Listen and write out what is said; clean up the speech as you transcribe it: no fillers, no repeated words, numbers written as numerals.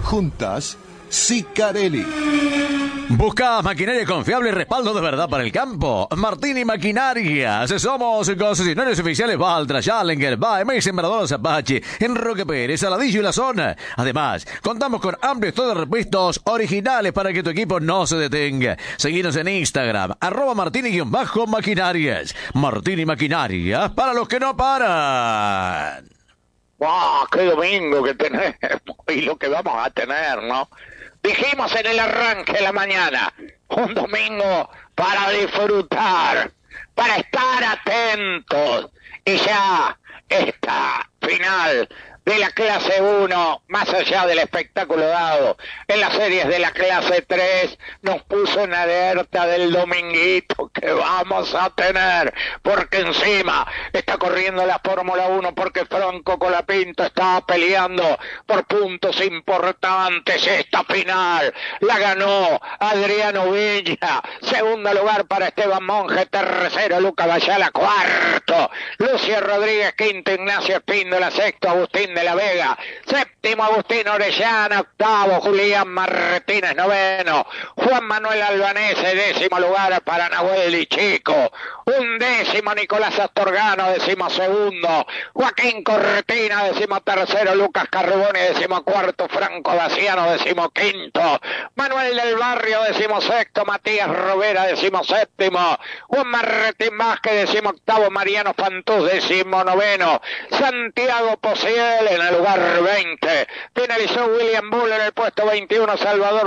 Juntas, Sicarelli. Busca maquinaria confiable y respaldo de verdad para el campo. Martini Maquinarias. Somos concesionarios oficiales Valtra, Challenger, Bae, Sembradores Apache, en Roque Pérez, Saladillo y la zona. Además, contamos con amplios stock de repuestos originales para que tu equipo no se detenga. Seguinos en Instagram, @Martini-Maquinarias. Martini Maquinarias, para los que no paran. ¡Wow! ¡Qué domingo que tenemos! Y lo que vamos a tener, ¿no? Dijimos en el arranque de la mañana, un domingo para disfrutar, para estar atentos. Y ya esta final de la clase 1, más allá del espectáculo dado en las series de la clase 3, nos puso en alerta del dominguito que vamos a tener, porque encima está corriendo la Fórmula 1, porque Franco Colapinto está peleando por puntos importantes. Esta final la ganó Adriano Villa, segundo lugar para Esteban Monge, tercero Luca Bayala, cuarto Lucio Rodríguez, quinto Ignacio Espíndola, sexto Agustín de la Vega, séptimo Agustín Orellana, octavo Julián Martínez, noveno Juan Manuel Albanese, décimo lugar para Nahuel Di Chico, undécimo Nicolás Astorgano, décimo segundo Joaquín Cortina, décimo tercero Lucas Carbone, décimo cuarto Franco Daciano, décimo quinto Manuel del Barrio, décimo sexto Matías Robera, décimo séptimo Juan Martín Vázquez, décimo octavo Mariano Fantús, décimo noveno Santiago Posiel en el lugar 20. Finalizó William Bull en el puesto 21, Salvador